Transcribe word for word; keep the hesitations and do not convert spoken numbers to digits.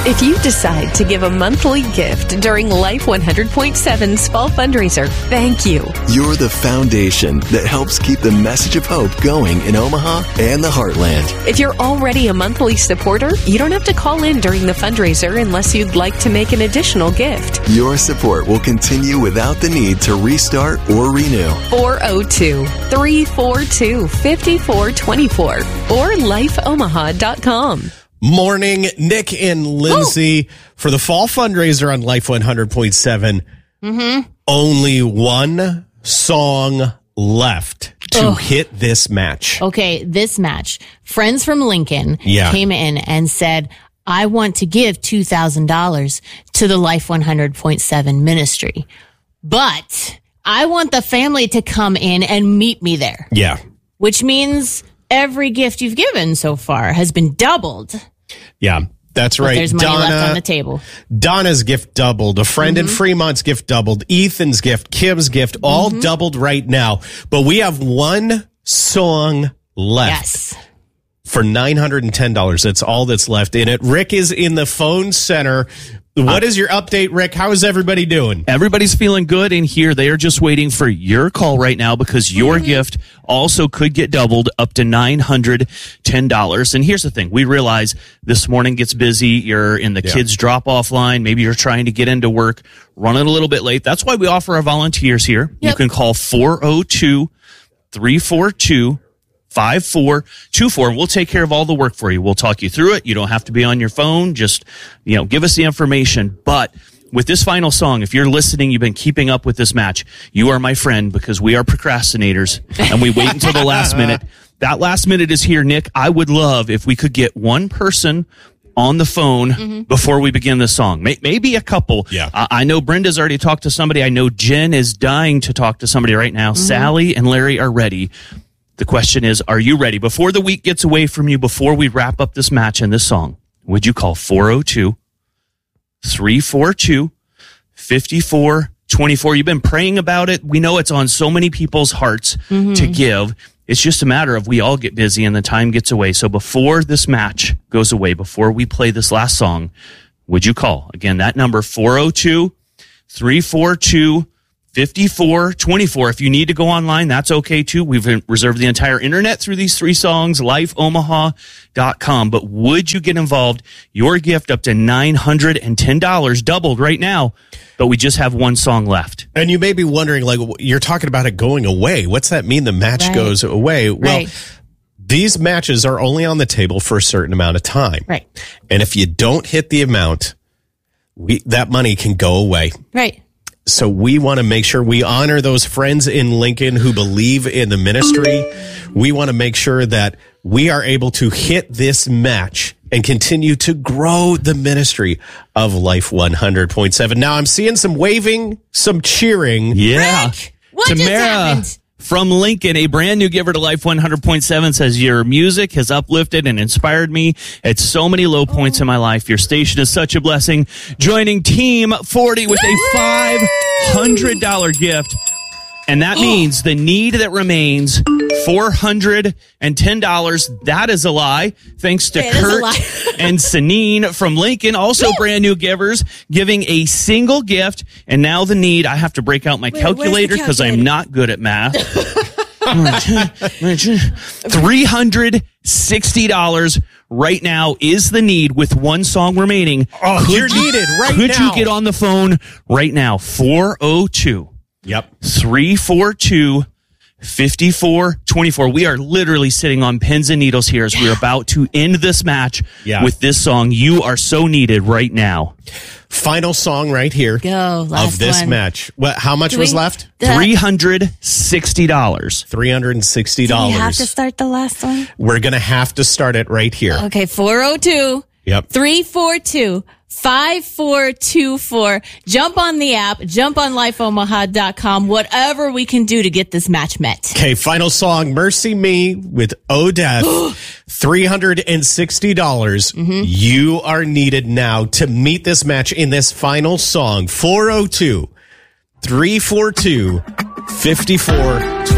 If you decide to give a monthly gift during Life one hundred point seven's Fall Fundraiser, thank you. You're the foundation that helps keep the message of hope going in Omaha and the Heartland. If you're already a monthly supporter, you don't have to call in during the fundraiser unless you'd like to make an additional gift. Your support will continue without the need to restart or renew. four oh two, three four two, five four two four or life omaha dot com. Morning, Nick and Lindsay Ooh. For the fall fundraiser on Life one hundred point seven. Mm-hmm. Only one song left to Ugh. hit this match. Okay, this match. Friends from Lincoln yeah. came in and said, I want to give two thousand dollars to the Life one hundred point seven ministry, but I want the family to come in and meet me there. Yeah. Which means every gift you've given so far has been doubled. Yeah, that's but right. There's money Donna, left on the table. Donna's gift doubled. A friend mm-hmm. in Fremont's gift doubled. Ethan's gift, Kim's gift, all mm-hmm. doubled right now. But we have one song left. Yes. For nine hundred ten dollars. That's all that's left in it. Rick is in the phone center. What is your update, Rick? How is everybody doing? Everybody's feeling good in here. They are just waiting for your call right now because your mm-hmm. gift also could get doubled up to nine hundred ten dollars. And here's the thing. We realize this morning gets busy. You're in the yeah. kids drop-off line. Maybe you're trying to get into work, running a little bit late. That's why we offer our volunteers here. Yep. You can call four oh two, three four two, five four two four. We'll take care of all the work for you. We'll talk you through it. You don't have to be on your phone. Just, you know, give us the information. But with this final song, if you're listening, you've been keeping up with this match, you are my friend because we are procrastinators and we wait until the last minute. That last minute is here, Nick. I would love if we could get one person on the phone mm-hmm. before we begin this song. Maybe a couple. Yeah. Uh, I know Brenda's already talked to somebody. I know Jen is dying to talk to somebody right now. Mm-hmm. Sally and Larry are ready. The question is, are you ready? Before the week gets away from you, before we wrap up this match and this song, would you call four oh two, three four two, five four two four? You've been praying about it. We know it's on so many people's hearts mm-hmm. to give. It's just a matter of we all get busy and the time gets away. So before this match goes away, before we play this last song, would you call? Again, that number, four oh two, three four two, five four two four. If you need to go online, that's okay too. We've reserved the entire internet through these three songs, life omaha dot com. But would you get involved? Your gift up to nine hundred ten dollars, doubled right now. But we just have one song left. And you may be wondering, like, you're talking about it going away. What's that mean? The match right. goes away. Well, right. these matches are only on the table for a certain amount of time. Right. And if you don't hit the amount, we, that money can go away. Right. So we want to make sure we honor those friends in Lincoln who believe in the ministry. We want to make sure that we are able to hit this match and continue to grow the ministry of Life one hundred point seven. Now I'm seeing some waving, some cheering. Yeah. Rick, what just Tamara happened? From Lincoln, a brand new giver to Life one hundred point seven, says, your music has uplifted and inspired me at so many low points in my life. Your station is such a blessing. Joining Team forty with a five hundred dollars gift. And that means the need that remains, four hundred ten dollars. That is a lie. Thanks to it Kurt and Sanine from Lincoln, also brand new givers, giving a single gift. And now the need, I have to break out my Wait, calculator because I'm not good at math. three hundred sixty dollars right now is the need with one song remaining. Oh, could you're you, needed right could now. Could you get on the phone right now? four oh two. Yep. three four two, five four two four. We are literally sitting on pins and needles here as we're about to end this match yeah. with this song. You are so needed right now. Final song right here Go, last of this one. match. What? How much Do was we- left? three hundred sixty dollars. three hundred sixty Do dollars. we have to start the last one? We're going to have to start it right here. Okay, four oh two, Yep. three four two, five four two four. Jump on the app, jump on life omaha dot com, whatever we can do to get this match met. Okay, final song, Mercy Me with Odeth, three hundred sixty dollars. Mm-hmm. You are needed now to meet this match in this final song, four oh two, three four two, five four